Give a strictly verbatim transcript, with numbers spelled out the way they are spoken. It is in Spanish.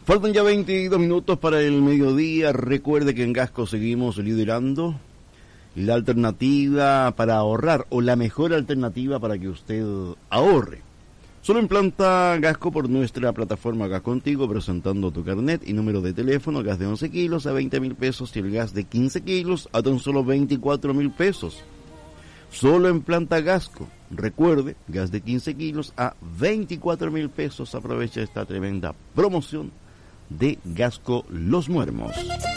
Faltan ya veintidós minutos para el mediodía. Recuerde que en Gasco seguimos liderando la alternativa para ahorrar, o la mejor alternativa para que usted ahorre. Solo implanta Gasco por nuestra plataforma Gas Contigo, presentando tu carnet y número de teléfono. Gas de once kilos a veinte mil pesos y el gas de quince kilos a tan solo veinticuatro mil pesos. Solo en planta Gasco. Recuerde, gas de quince kilos a veinticuatro mil pesos. Aprovecha esta tremenda promoción de Gasco Los Muermos.